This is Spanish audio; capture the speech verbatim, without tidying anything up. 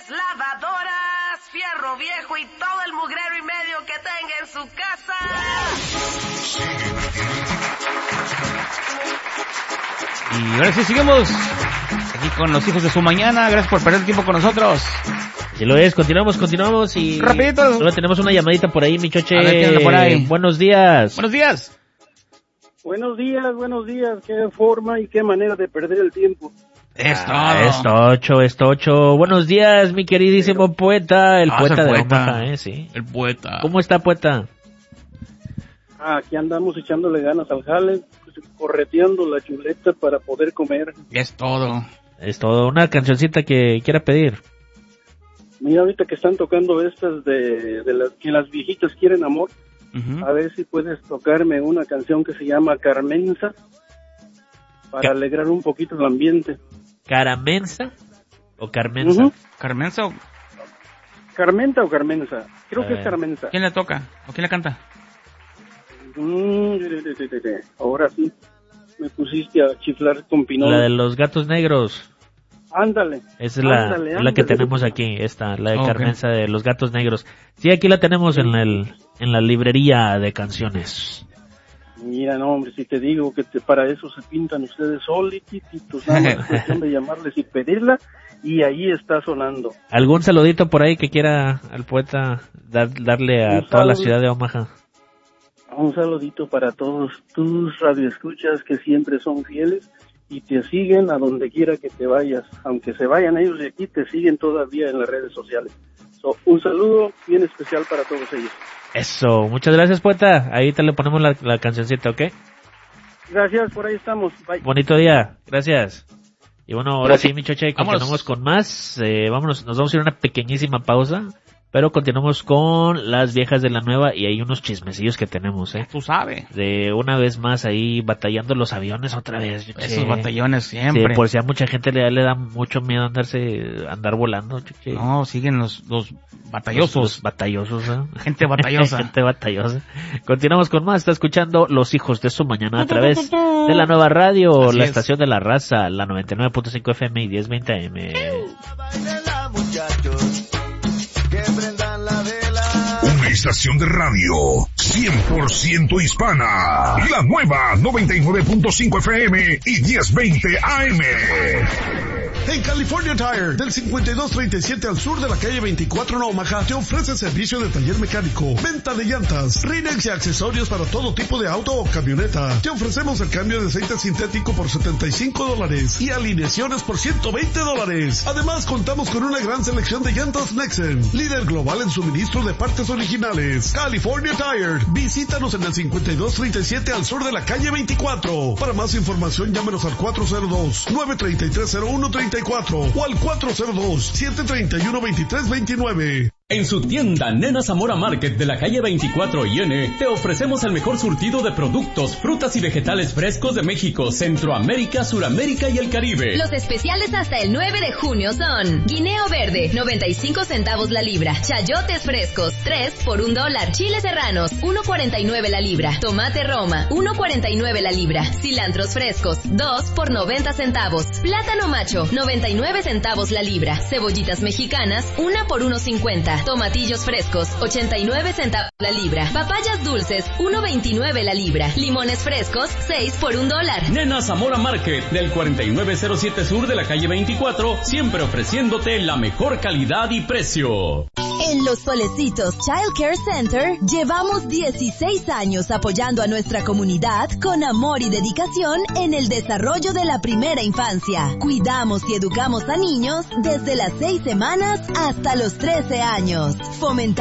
lavadoras, fierro viejo y todo el mugrero y medio que tenga en su casa. Y ahora sí seguimos aquí con los hijos de su mañana. Gracias por perder el tiempo con nosotros. Sí lo es, continuamos, continuamos y... Rapidito. Solo tenemos una llamadita por ahí, mi choche. A ver, ¿qué anda por ahí? Buenos días. Buenos días. Buenos días, buenos días. Qué forma y qué manera de perder el tiempo. Es todo. Ah, es tocho, es tocho. Buenos días, mi queridísimo poeta. El Ah, poeta es el de poeta. Omaha, ¿eh? Sí. El poeta. ¿Cómo está, poeta? Ah, aquí andamos echándole ganas al jale, correteando la chuleta para poder comer. Es todo. Es todo. Una cancioncita que quiera pedir. Mira, ahorita que están tocando estas de, de las que las viejitas quieren amor, Uh-huh. a ver si puedes tocarme una canción que se llama Carmenza para ¿Qué? alegrar un poquito el ambiente. ¿Caramenza o Carmenza? Ujú. ¿Carmenza o ¿Carmenta o Carmenza? Creo A que ver. es Carmenza. quién le toca? ¿O quién le canta? Mm, de, de, de, de, de. Ahora sí, me pusiste a chiflar con Pinol. La de los gatos negros. Ándale. Esa es la, ándale, es la que ándale. tenemos aquí, esta, la de Ok. Carmenza de los gatos negros. Sí, aquí la tenemos en el en la librería de canciones. Mira, no, hombre, si te digo que te- para eso se pintan ustedes solititos, nada más es cuestión de llamarles y pedirla, y ahí está sonando. ¿Algún saludito por ahí que quiera al poeta dar- darle a Un toda la saludo. ciudad de Omaha? Un saludito para todos tus radioescuchas que siempre son fieles y te siguen a donde quiera que te vayas. Aunque se vayan ellos de aquí, te siguen todavía en las redes sociales. So, un saludo bien especial para todos ellos. Eso, muchas gracias, poeta. Ahí te le ponemos la, la cancioncita, ¿ok? Gracias, por ahí estamos. Bye. Bonito día, gracias. Y bueno, ahora Gracias. sí, mi choche, Vámonos. continuamos con más. Eh, vámonos, nos vamos a ir a una pequeñísima pausa, pero continuamos con las viejas de la nueva y hay unos chismecillos que tenemos, ¿eh? Tú sabes. De una vez más ahí batallando los aviones otra vez. Chuche. Esos batallones Sí, siempre. por si a mucha gente le, le da mucho miedo andarse, andar volando, chuche. No, siguen los, los Los- batallosos. los batallosos, ¿eh? Gente batallosa. Gente batallosa. Continuamos con más. Está escuchando Los Hijos de su Mañana a través de la nueva radio, Así la es. estación de la raza, la noventa y nueve punto cinco F M y diez veinte A M. Una estación de radio cien por ciento hispana. La nueva noventa y nueve punto cinco F M y diez veinte A M. En California Tire, del cincuenta y dos treinta y siete al sur de la calle veinticuatro en Omaha, te ofrece servicio de taller mecánico, venta de llantas, Rinex y accesorios para todo tipo de auto o camioneta. Te ofrecemos el cambio de aceite sintético por setenta y cinco dólares y alineaciones por ciento veinte dólares. Además, contamos con una gran selección de llantas Nexen, líder global en suministro de partes originales. California Tire, visítanos en el cincuenta y dos treinta y siete al sur de la calle veinticuatro. Para más información, llámenos al cuatro cero dos, nueve tres tres, cero uno tres cuatro o al cuatro cero dos, siete tres uno, dos tres dos nueve. En su tienda Nena Zamora Market de la calle veinticuatro y N, te ofrecemos el mejor surtido de productos, frutas y vegetales frescos de México, Centroamérica, Suramérica y el Caribe. Los especiales hasta el nueve de junio son guineo verde, noventa y cinco centavos la libra, chayotes frescos, tres por un dólar, chiles serranos, uno cuarenta y nueve la libra, tomate roma, uno cuarenta y nueve la libra, cilantros frescos, dos por noventa centavos, plátano macho, noventa y nueve centavos la libra, cebollitas mexicanas, una por uno cincuenta. Tomatillos frescos, ochenta y nueve centavos la libra. Papayas dulces, uno veintinueve la libra. Limones frescos, seis por un dólar. Nena Zamora Market del cuarenta y nueve cero siete sur de la calle veinticuatro, siempre ofreciéndote la mejor calidad y precio. En Los Solecitos Child Care Center llevamos dieciséis años apoyando a nuestra comunidad con amor y dedicación en el desarrollo de la primera infancia. Cuidamos y educamos a niños desde las seis semanas hasta los trece años. Fomentamos